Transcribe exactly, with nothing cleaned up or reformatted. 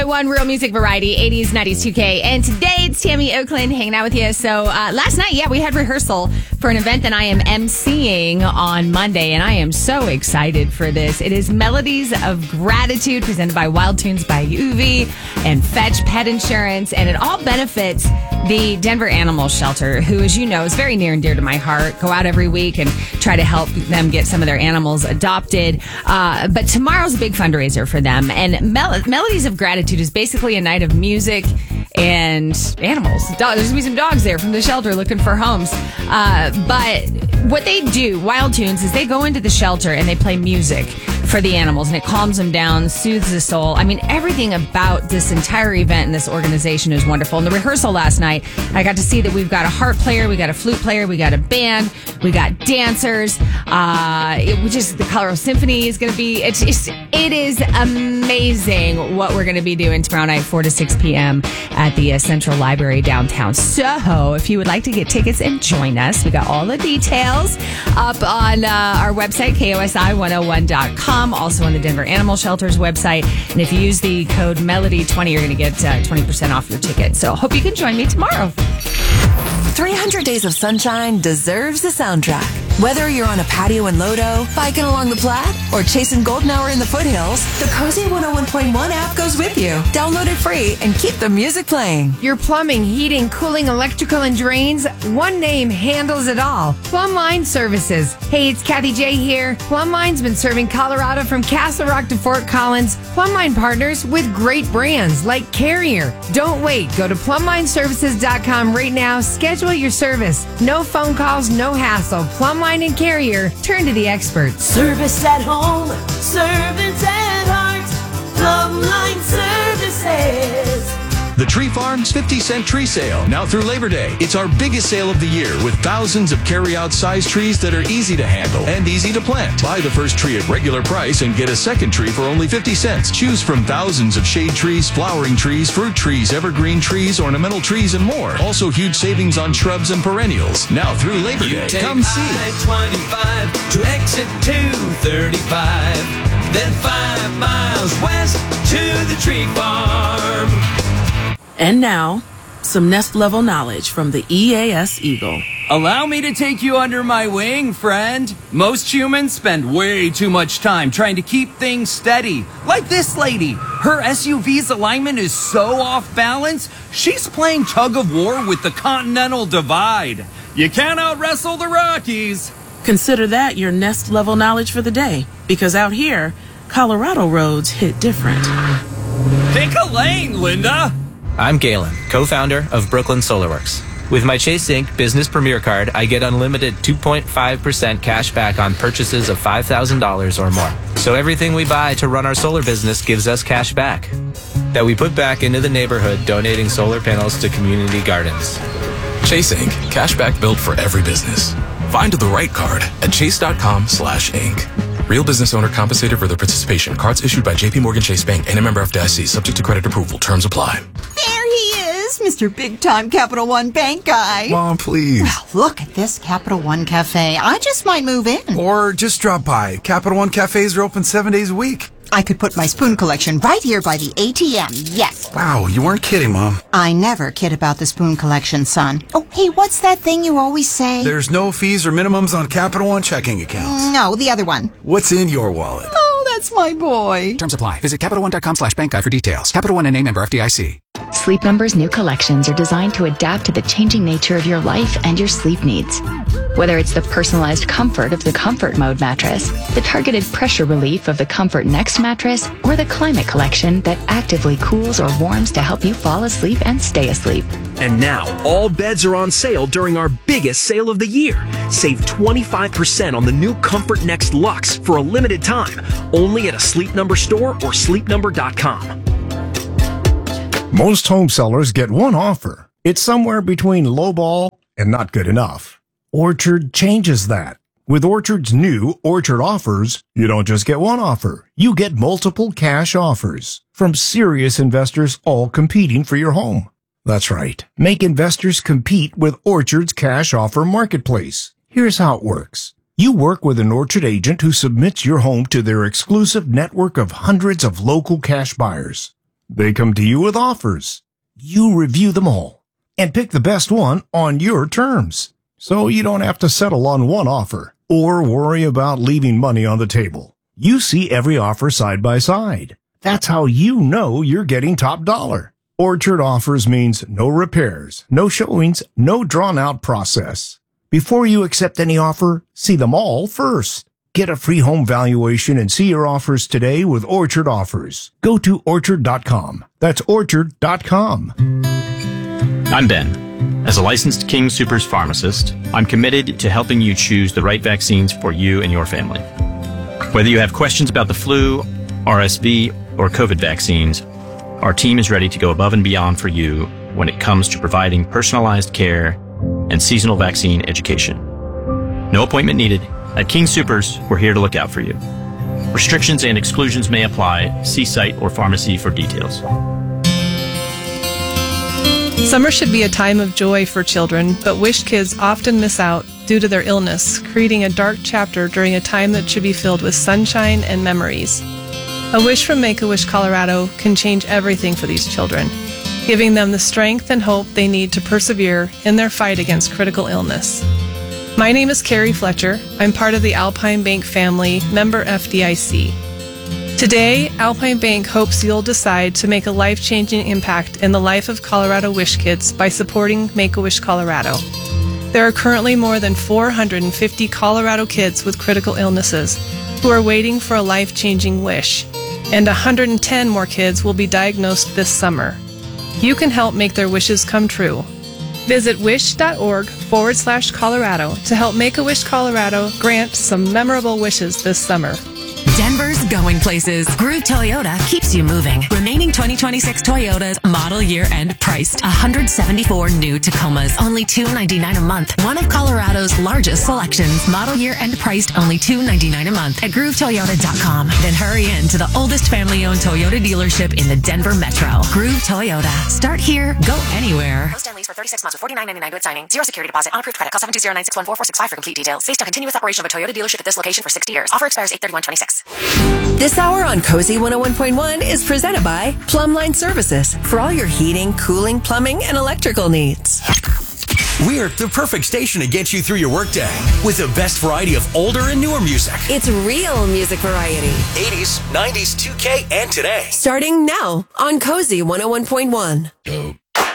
One real music variety, eighties, nineties, two K. And today it's Tammy Oakland hanging out with you. So uh, last night, yeah, we had rehearsal for an event that I am emceeing on Monday. And I am so excited for this. It is Melodies of Gratitude presented by Wild Tunes by U V and Fetch Pet Insurance. And it all benefits the Denver Animal Shelter, who, as you know, is very near and dear to my heart. Go out every week and try to help them get some of their animals adopted. Uh, but tomorrow's a big fundraiser for them. And Mel- Melodies of Gratitude is basically a night of music and animals. Dog, there's going to be some dogs there from the shelter looking for homes. Uh, but what they do, Wild Tunes, is they go into the shelter and they play music for the animals, and it calms them down, soothes the soul. I mean, everything about this entire event and this organization is wonderful. In the rehearsal last night, I got to see that we've got a harp player, we got a flute player, we got a band, we got dancers. Uh, it was just the Colorado Symphony is going to be. It's just, it is amazing what we're going to be doing tomorrow night, four to six p.m. at the uh, Central Library downtown. So, if you would like to get tickets and join us, we got all the details up on uh, our website, K O S I one oh one dot com. Also on the Denver Animal Shelter's website. And if you use the code Melody twenty, you're going to get uh, twenty percent off your ticket. So hope you can join me tomorrow. three hundred Days of Sunshine deserves the soundtrack. Whether you're on a patio in Lodo, biking along the Platte, or chasing golden hour in the foothills, the Cozy one oh one point one app goes with you. Download it free and keep the music playing. Your plumbing, heating, cooling, electrical, and drains, one name handles it all. Plumbline Services. Hey, it's Kathy J here. Plumbline's been serving Colorado from Castle Rock to Fort Collins. Plumbline partners with great brands like Carrier. Don't wait. Go to plumbline services dot com right now. Schedule your service. No phone calls, no hassle. Plumbline and Carrier, turn to the experts. Service at home, servants at heart, Plumbline Services. The Tree Farm's fifty cent tree sale, now through Labor Day. It's our biggest sale of the year with thousands of carry-out size trees that are easy to handle and easy to plant. Buy the first tree at regular price and get a second tree for only fifty cents. Choose from thousands of shade trees, flowering trees, fruit trees, evergreen trees, ornamental trees, and more. Also huge savings on shrubs and perennials. Now through Labor Day. Come see. twenty-five to exit two thirty-five. Then five miles west to the Tree Farm. And now, some Nest-level knowledge from the E A S Eagle. Allow me to take you under my wing, friend. Most humans spend way too much time trying to keep things steady. Like this lady. Her S U V's alignment is so off balance, she's playing tug of war with the Continental Divide. You can't out-wrestle the Rockies. Consider that your Nest-level knowledge for the day, because out here, Colorado roads hit different. Pick a lane, Linda. I'm Galen, co-founder of Brooklyn SolarWorks. With my Chase Inc Business Premier Card, I get unlimited two point five percent cash back on purchases of five thousand dollars or more. So everything we buy to run our solar business gives us cash back that we put back into the neighborhood, donating solar panels to community gardens. Chase Inc Cash back built for every business. Find the right card at chase.com slash Inc. Real business owner compensated for their participation. Cards issued by J P Morgan Chase Bank and a member F D I C. Subject to credit approval. Terms apply. There he is, Mister Big Time Capital One Bank guy. Mom, please. Well, look at this Capital One Cafe. I just might move in. Or just drop by. Capital One Cafes are open seven days a week. I could put my spoon collection right here by the A T M, yes. Wow, you weren't kidding, Mom. I never kid about the spoon collection, son. Oh, hey, what's that thing you always say? There's no fees or minimums on Capital One checking accounts. No, the other one. What's in your wallet? Oh, that's my boy. Terms apply. Visit CapitalOne.com slash bank guide for details. Capital One and a member F D I C. Sleep Number's new collections are designed to adapt to the changing nature of your life and your sleep needs. Whether it's the personalized comfort of the Comfort Mode mattress, the targeted pressure relief of the Comfort Next mattress, or the Climate Collection that actively cools or warms to help you fall asleep and stay asleep. And now, all beds are on sale during our biggest sale of the year. Save twenty-five percent on the new Comfort Next Luxe for a limited time, only at a Sleep Number store or sleep number dot com. Most home sellers get one offer. It's somewhere between lowball and not good enough. Orchard changes that. With Orchard's new Orchard Offers, you don't just get one offer. You get multiple cash offers from serious investors all competing for your home. That's right. Make investors compete with Orchard's cash offer marketplace. Here's how it works. You work with an Orchard agent who submits your home to their exclusive network of hundreds of local cash buyers. They come to you with offers. You review them all and pick the best one on your terms. So you don't have to settle on one offer or worry about leaving money on the table. You see every offer side by side. That's how you know you're getting top dollar. Orchard Offers means no repairs, no showings, no drawn-out process. Before you accept any offer, see them all first. Get a free home valuation and see your offers today with Orchard Offers. Go to orchard dot com. That's orchard dot com. I'm Ben. As a licensed King Soopers pharmacist, I'm committed to helping you choose the right vaccines for you and your family. Whether you have questions about the flu, R S V, or COVID vaccines, our team is ready to go above and beyond for you when it comes to providing personalized care and seasonal vaccine education. No appointment needed. At King Soopers, we're here to look out for you. Restrictions and exclusions may apply. See site or pharmacy for details. Summer should be a time of joy for children, but Wish kids often miss out due to their illness, creating a dark chapter during a time that should be filled with sunshine and memories. A wish from Make-A-Wish Colorado can change everything for these children, giving them the strength and hope they need to persevere in their fight against critical illness. My name is Carrie Fletcher. I'm part of the Alpine Bank family, member F D I C. Today, Alpine Bank hopes you'll decide to make a life-changing impact in the life of Colorado Wish kids by supporting Make-A-Wish Colorado. There are currently more than four hundred fifty Colorado kids with critical illnesses who are waiting for a life-changing wish, and one hundred ten more kids will be diagnosed this summer. You can help make their wishes come true. Visit wish.org forward slash Colorado to help Make-A-Wish Colorado grant some memorable wishes this summer. Denver's going places. Groove Toyota keeps you moving. Remaining twenty twenty-six Toyotas, model year end priced. one hundred seventy-four new Tacomas, only two hundred ninety-nine dollars a month. One of Colorado's largest selections. Model year end priced only two hundred ninety-nine dollars a month at groove toyota dot com. Then hurry in to the oldest family-owned Toyota dealership in the Denver Metro. Groove Toyota. Start here, go anywhere. Post and lease for thirty-six months with forty-nine ninety-nine with signing. Zero security deposit. Unapproved credit. Call seven two zero, nine six one, four four six five for complete details. Based on continuous operation of a Toyota dealership at this location for sixty years. Offer expires eight thirty-one twenty-six. This hour on Cozy one oh one point one is presented by Plumline Services for all your heating, cooling, plumbing, and electrical needs. We're the perfect station to get you through your workday with the best variety of older and newer music. It's real music variety. eighties, nineties, two K, and today. Starting now on Cozy one oh one point one. Go.